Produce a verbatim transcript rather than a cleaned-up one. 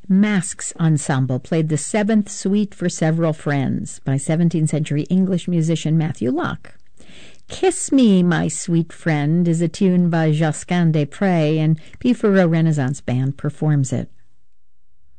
Masks Ensemble played the seventh suite for Several Friends by seventeenth century English musician Matthew Locke. Kiss Me, My Sweet Friend is a tune by Josquin des Prez, and P. Faurot Renaissance Band performs it.